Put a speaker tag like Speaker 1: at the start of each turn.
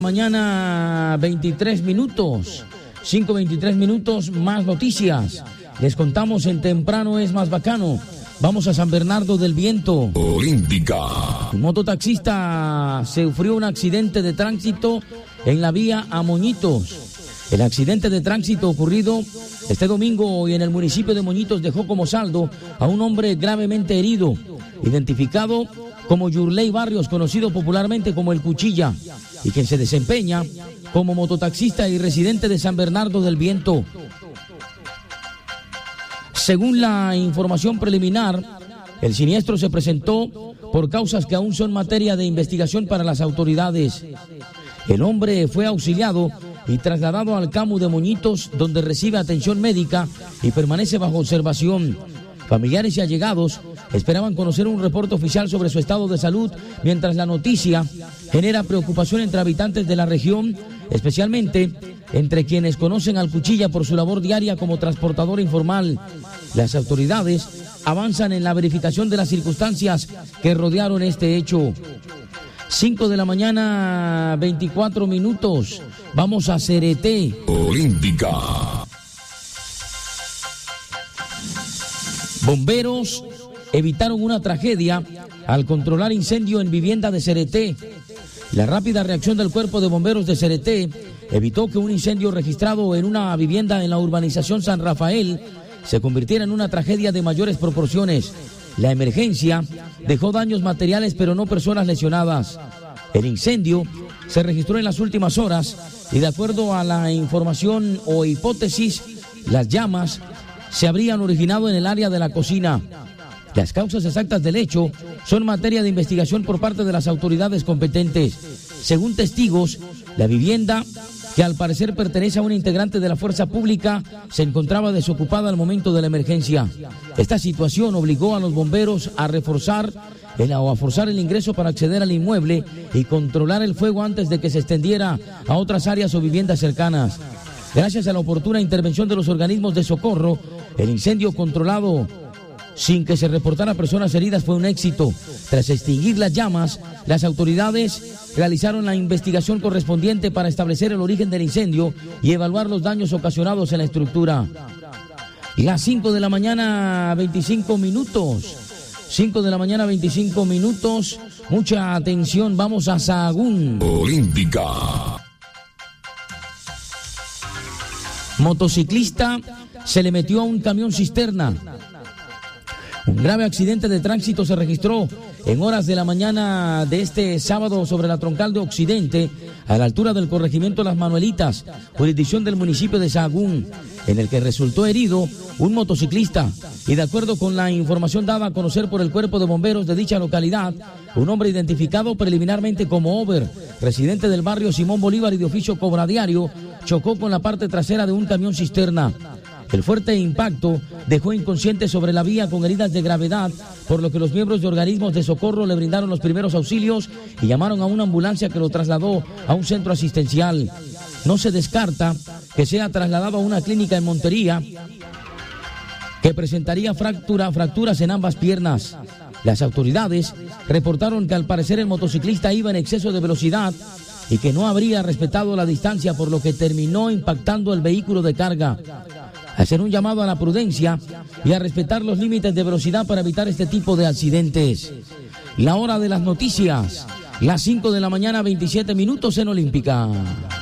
Speaker 1: Mañana 23 minutos, 5:23 minutos, más noticias. Les contamos en Temprano es más bacano. Vamos a San Bernardo del Viento.
Speaker 2: Olímpica.
Speaker 1: Un mototaxista sufrió un accidente de tránsito en la vía a Moñitos. El accidente de tránsito ocurrido este domingo y en el municipio de Moñitos dejó como saldo a un hombre gravemente herido, identificado como Yurley Barrios, conocido popularmente como El Cuchilla, y quien se desempeña como mototaxista y residente de San Bernardo del Viento. Según la información preliminar, el siniestro se presentó por causas que aún son materia de investigación para las autoridades. El hombre fue auxiliado y trasladado al CAMU de Moñitos, donde recibe atención médica y permanece bajo observación. Familiares y allegados esperaban conocer un reporte oficial sobre su estado de salud, mientras la noticia genera preocupación entre habitantes de la región, especialmente entre quienes conocen al Cuchilla por su labor diaria como transportador informal. Las autoridades avanzan en la verificación de las circunstancias que rodearon este hecho. 5 de la mañana, 24 minutos. Vamos a Cereté.
Speaker 2: Olímpica.
Speaker 1: Bomberos evitaron una tragedia al controlar incendio en vivienda de Cereté. La rápida reacción del Cuerpo de Bomberos de Cereté evitó que un incendio registrado en una vivienda en la urbanización San Rafael se convirtiera en una tragedia de mayores proporciones. La emergencia dejó daños materiales pero no personas lesionadas. El incendio se registró en las últimas horas y, de acuerdo a la información o hipótesis, las llamas se habrían originado en el área de la cocina. Las causas exactas del hecho son materia de investigación por parte de las autoridades competentes. Según testigos, la vivienda, que al parecer pertenece a un integrante de la fuerza pública, se encontraba desocupada al momento de la emergencia. Esta situación obligó a los bomberos a forzar el ingreso para acceder al inmueble y controlar el fuego antes de que se extendiera a otras áreas o viviendas cercanas. Gracias a la oportuna intervención de los organismos de socorro, el incendio controlado sin que se reportara personas heridas fue un éxito. Tras extinguir las llamas, las autoridades realizaron la investigación correspondiente para establecer el origen del incendio y evaluar los daños ocasionados en la estructura. Las 5 de la mañana, 25 minutos. 5 de la mañana, 25 minutos. Mucha atención, vamos a Sahagún.
Speaker 2: Olímpica.
Speaker 1: Motociclista se le metió a un camión cisterna. Un grave accidente de tránsito se registró en horas de la mañana de este sábado sobre la troncal de Occidente, a la altura del corregimiento Las Manuelitas, jurisdicción del municipio de Sahagún, en el que resultó herido un motociclista. Y de acuerdo con la información dada a conocer por el Cuerpo de Bomberos de dicha localidad, un hombre identificado preliminarmente como Over, residente del barrio Simón Bolívar y de oficio cobradiario, chocó con la parte trasera de un camión cisterna. El fuerte impacto dejó inconsciente sobre la vía con heridas de gravedad, por lo que los miembros de organismos de socorro le brindaron los primeros auxilios y llamaron a una ambulancia que lo trasladó a un centro asistencial. No se descarta que sea trasladado a una clínica en Montería, que presentaría fracturas en ambas piernas. Las autoridades reportaron que al parecer el motociclista iba en exceso de velocidad y que no habría respetado la distancia, por lo que terminó impactando el vehículo de carga. Hacer un llamado a la prudencia y a respetar los límites de velocidad para evitar este tipo de accidentes. La hora de las noticias, las 5 de la mañana, 27 minutos en Olímpica.